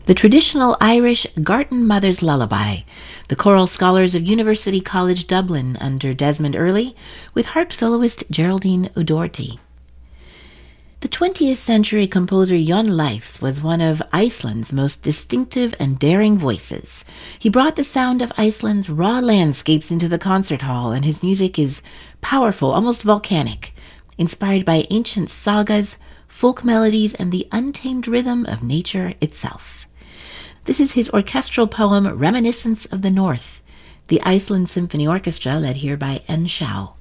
the traditional Irish Gartan Mother's Lullaby, the choral scholars of University College Dublin under Desmond Earley, with harp soloist Geraldine O'Doherty. The 20th century composer Jon Leifs was one of Iceland's most distinctive and daring voices. He brought the sound of Iceland's raw landscapes into the concert hall, and his music is powerful, almost volcanic, inspired by ancient sagas, folk melodies, and the untamed rhythm of nature itself. This is his orchestral poem, Reminiscence of the North, the Iceland Symphony Orchestra, led here by En Shao.